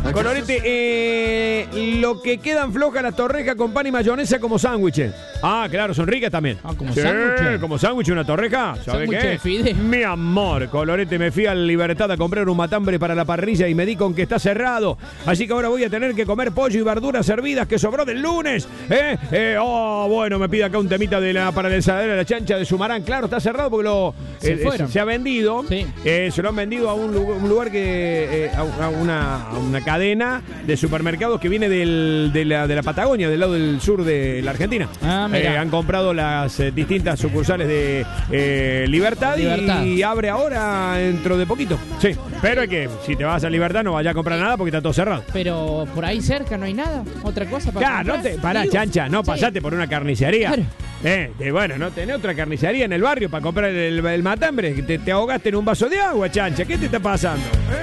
Colorete, lo que quedan flojas las torrejas con pan y mayonesa como sándwiches. Ah, claro, son ricas también. Ah, como sándwich. Como sándwich una torreja. ¿Sabe Sándwich qué? de fideo. Mi amor, Colorete, me fui a Libertad a comprar un matambre para la parrilla y me di con que está cerrado. Así que ahora voy a tener que comer pollo y verduras hervidas que sobró del lunes. Bueno, me pide acá un temita para la ensaladera de la chancha de Sumarán. Claro, está cerrado porque se ha vendido. Sí. Se lo han vendido a un lugar que a una cadena de supermercados que viene de la Patagonia, del lado del sur de la Argentina. Han comprado las distintas sucursales de Libertad y abre ahora dentro de poquito. Sí, pero es que si te vas a Libertad no vayas a comprar nada porque está todo cerrado. Pero por ahí cerca no hay nada, otra cosa para comprar. Pará, chancha, no pasate por una carnicería. Claro. Bueno, no tenés otra carnicería en el barrio para comprar el matambre. Te ahogaste en un vaso de agua, chancha. ¿Qué te está pasando?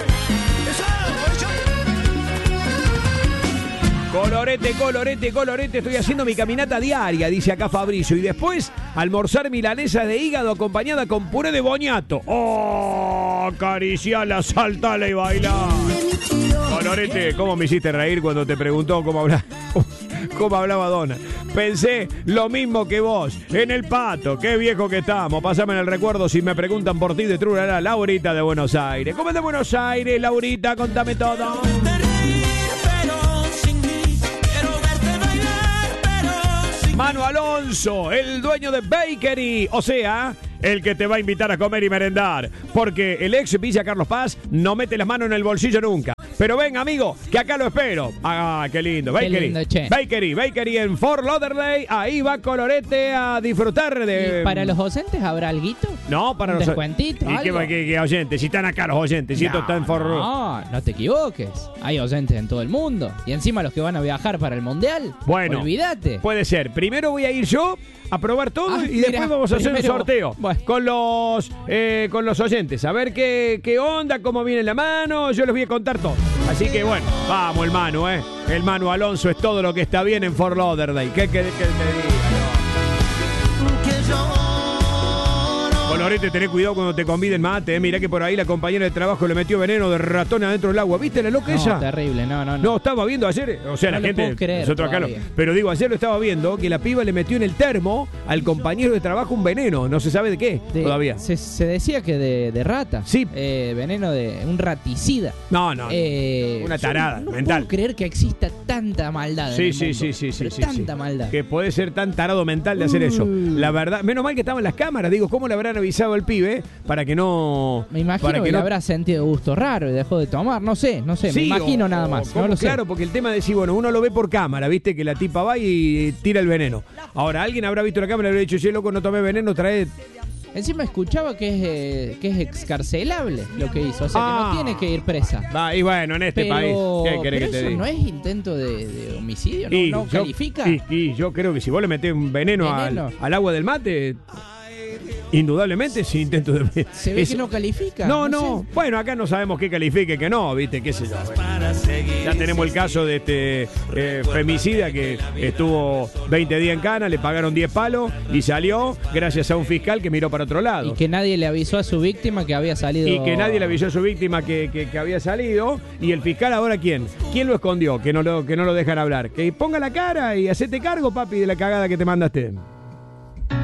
Colorete, estoy haciendo mi caminata diaria, dice acá Fabricio. Y después, almorzar milanesa de hígado acompañada con puré de boñato. ¡Oh! Acariciala, saltala y baila. Colorete, ¿cómo me hiciste reír cuando te preguntó cómo hablaba Donna? Pensé lo mismo que vos. En el Pato, qué viejo que estamos. Pásame en el recuerdo si me preguntan por ti de Trurará, Laurita de Buenos Aires. ¿Cómo es de Buenos Aires, Laurita? Contame todo. Manu Alonso, el dueño de Bakery, o sea, el que te va a invitar a comer y merendar, porque el ex Villa Carlos Paz no mete las manos en el bolsillo nunca. Pero ven, amigo, que acá lo espero. Ah, qué lindo. Bakery. Qué lindo, che. Bakery en Fort Lauderdale. Ahí va Colorete a disfrutar de... ¿Y para los docentes habrá alguito? No, para ¿Un los... descuentito? ¿Y qué oyentes? Si están acá los oyentes, si esto está en Fort... No te equivoques. Hay oyentes en todo el mundo. Y encima los que van a viajar para el Mundial. Bueno, olvídate. Puede ser. Primero voy a ir yo a probar todo y después vamos a hacer un sorteo con los oyentes. A ver qué onda, cómo viene la mano. Yo les voy a contar todo. Así que bueno, vamos el Manu, El Manu Alonso es todo lo que está bien en Fort Lauderdale. ¿Qué te diga? Colorete, tené cuidado cuando te conviden mate, Mirá que por ahí la compañera de trabajo le metió veneno de ratón adentro del agua. ¿Viste la loca esa? Terrible, no. No, estaba viendo ayer, o sea, no la gente, nosotros acá pero digo, ayer lo estaba viendo, que la piba le metió en el termo al compañero de trabajo un veneno, no se sabe de qué todavía. Se decía que de rata. Sí. Veneno de un raticida. No. Una tarada no mental. No puedo creer que exista tanta maldad en el mundo. Tanta maldad. Que puede ser tan tarado mental de hacer eso. La verdad, menos mal que estaban las cámaras, digo, ¿cómo le habrán avisado al pibe para que no... Me imagino que le habrá sentido gusto raro y dejó de tomar, no sé, sí, me imagino nada más. Claro, porque el tema de decir, bueno, uno lo ve por cámara, viste que la tipa va y tira el veneno. Ahora, alguien habrá visto la cámara y le habrá dicho, che, loco, no tomé veneno, trae... Encima escuchaba que es excarcelable lo que hizo, o sea que no tiene que ir presa. Y bueno, en este país, ¿qué querés que te diga? ¿No es intento de homicidio? ¿No califica? Y yo creo que si vos le metés un veneno. Al agua del mate... Indudablemente es intento de... Se ve que no califica. No. Bueno, acá no sabemos qué califique, que no, viste, qué sé yo. Ya tenemos el caso de este femicida que estuvo 20 días en cana, le pagaron 10 palos y salió gracias a un fiscal que miró para otro lado. Y que nadie le avisó a su víctima que había salido. Que había salido. Y el fiscal ahora, ¿quién lo escondió? Que no lo dejan hablar. Que ponga la cara y hacete cargo, papi, de la cagada que te mandaste.